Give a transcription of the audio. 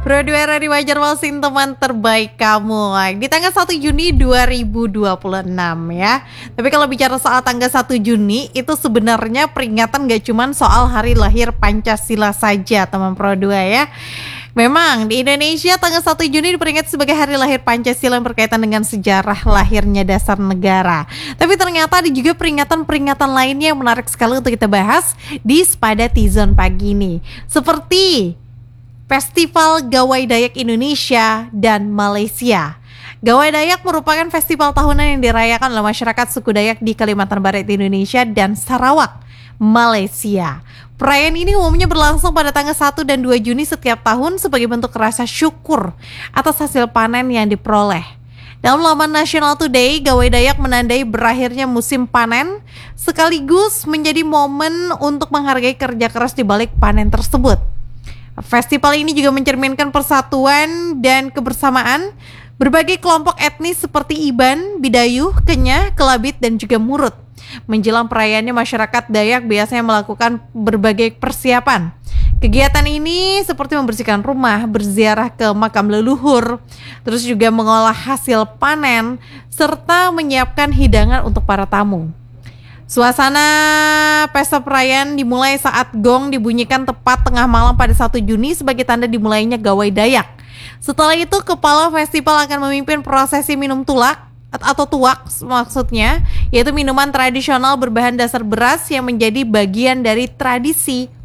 Produera di Banjarmasin teman terbaik kamu di tanggal 1 Juni 2026 ya. Tapi kalau bicara soal tanggal 1 Juni itu sebenarnya peringatan gak cuman soal hari lahir Pancasila saja teman Pro2 ya. Memang di Indonesia tanggal 1 Juni diperingati sebagai hari lahir Pancasila yang berkaitan dengan sejarah lahirnya dasar negara. Tapi ternyata ada juga peringatan-peringatan lainnya yang menarik sekali untuk kita bahas di Spada T-Zone pagi ini. Seperti Festival Gawai Dayak Indonesia dan Malaysia. Gawai Dayak merupakan festival tahunan yang dirayakan oleh masyarakat suku Dayak di Kalimantan Barat Indonesia dan Sarawak, Malaysia. Perayaan ini umumnya berlangsung pada tanggal 1 dan 2 Juni setiap tahun sebagai bentuk rasa syukur atas hasil panen yang diperoleh. Dalam laman National Today, Gawai Dayak menandai berakhirnya musim panen sekaligus menjadi momen untuk menghargai kerja keras di balik panen tersebut. Festival ini juga mencerminkan persatuan dan kebersamaan berbagai kelompok etnis seperti Iban, Bidayuh, Kenyah, Kelabit, dan juga Murut. Menjelang perayaannya, masyarakat Dayak biasanya melakukan berbagai persiapan. Kegiatan ini seperti membersihkan rumah, berziarah ke makam leluhur, terus juga mengolah hasil panen, serta menyiapkan hidangan untuk para tamu. Suasana pesta perayaan dimulai saat gong dibunyikan tepat tengah malam pada 1 Juni sebagai tanda dimulainya Gawai Dayak. Setelah itu, kepala festival akan memimpin prosesi minum tulak atau tuak maksudnya, yaitu minuman tradisional berbahan dasar beras yang menjadi bagian dari tradisi